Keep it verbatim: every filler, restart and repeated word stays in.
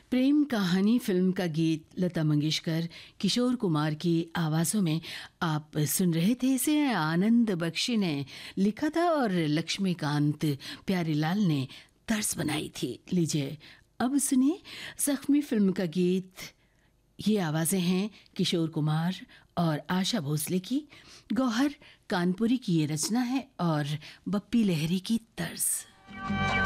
प्रेम कहानी फिल्म का गीत लता मंगेशकर, किशोर कुमार की आवाज़ों में आप सुन रहे थे। इसे आनंद बख्शी ने लिखा था और लक्ष्मीकांत प्यारीलाल ने तर्ज बनाई थी। लीजिए अब सुनिए जख्मी फिल्म का गीत। ये आवाज़ें हैं किशोर कुमार और आशा भोसले की, गौहर कानपुरी की ये रचना है और बप्पी लहरी की तर्ज।